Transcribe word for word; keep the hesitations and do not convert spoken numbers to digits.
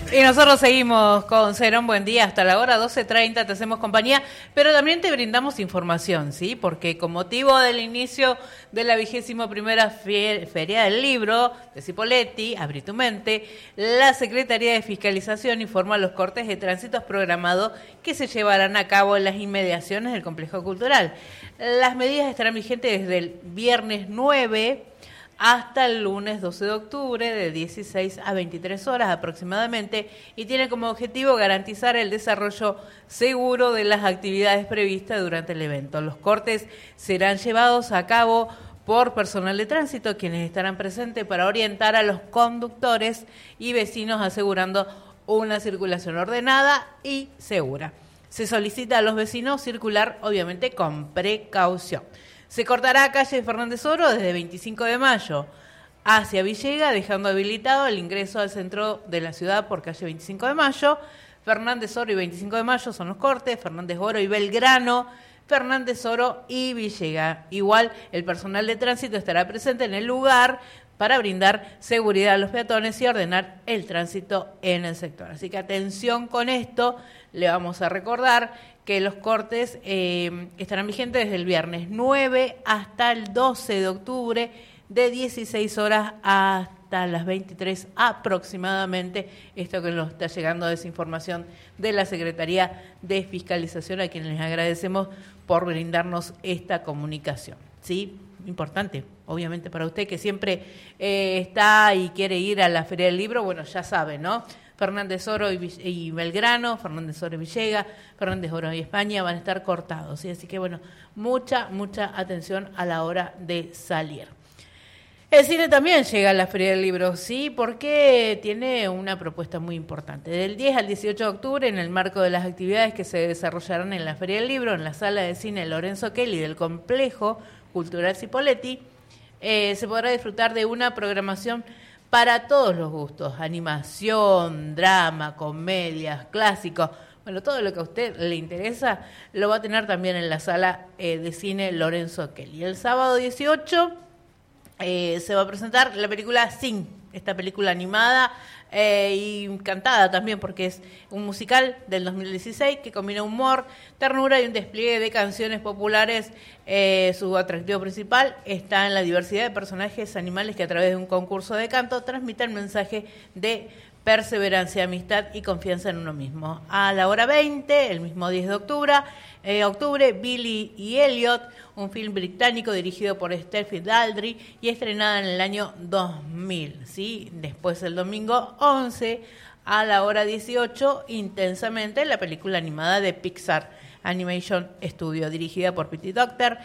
Y nosotros seguimos con Cerón, buen día, hasta la hora doce treinta, te hacemos compañía, pero también te brindamos información, ¿sí? Porque con motivo del inicio de la vigésima primera Feria del Libro de Cipolletti, Abrí tu Mente, la Secretaría de Fiscalización informa los cortes de tránsitos programados que se llevarán a cabo en las inmediaciones del complejo cultural. Las medidas estarán vigentes desde el viernes nueve hasta el lunes doce de octubre de dieciséis a veintitrés horas aproximadamente y tiene como objetivo garantizar el desarrollo seguro de las actividades previstas durante el evento. Los cortes serán llevados a cabo por personal de tránsito, quienes estarán presentes para orientar a los conductores y vecinos asegurando una circulación ordenada y segura. Se solicita a los vecinos circular obviamente con precaución. Se cortará calle Fernández Oro desde veinticinco de mayo hacia Villegas, dejando habilitado el ingreso al centro de la ciudad por calle veinticinco de mayo. Fernández Oro y veinticinco de mayo son los cortes, Fernández Oro y Belgrano, Fernández Oro y Villegas. Igual el personal de tránsito estará presente en el lugar para brindar seguridad a los peatones y ordenar el tránsito en el sector. Así que atención con esto, le vamos a recordar que los cortes eh, estarán vigentes desde el viernes nueve hasta el doce de octubre, de dieciséis horas hasta las veintitrés aproximadamente. Esto que nos está llegando es información de la Secretaría de Fiscalización, a quienes les agradecemos por brindarnos esta comunicación. ¿Sí? Importante, obviamente, para usted que siempre eh, está y quiere ir a la Feria del Libro, bueno, ya sabe, ¿no? Fernández Oro y, y Belgrano, Fernández Oro y Villegas, Fernández Oro y España van a estar cortados, ¿sí? Así que, bueno, mucha, mucha atención a la hora de salir. El cine también llega a la Feria del Libro, ¿sí? Porque tiene una propuesta muy importante. Del diez al dieciocho de octubre, en el marco de las actividades que se desarrollarán en la Feria del Libro, en la sala de cine Lorenzo Kelly del Complejo Cultural Cipolletti, eh, se podrá disfrutar de una programación para todos los gustos: animación, drama, comedias, clásicos. Bueno, todo lo que a usted le interesa lo va a tener también en la sala eh, de cine Lorenzo Kelly. El sábado dieciocho eh, se va a presentar la película Sing, esta película animada eh, y cantada también, porque es un musical del dos mil dieciséis que combina humor, ternura y un despliegue de canciones populares. Eh, su atractivo principal está en la diversidad de personajes animales que a través de un concurso de canto transmiten mensaje de perseverancia, amistad y confianza en uno mismo. A la hora veinte, el mismo diez de octubre, eh, octubre, Billy y Elliot, un film británico dirigido por Stephen Daldry y estrenada en el año dos mil. ¿Sí? Después el domingo once, a la hora dieciocho, Intensamente, la película animada de Pixar Animation Studio, dirigida por Pete Docter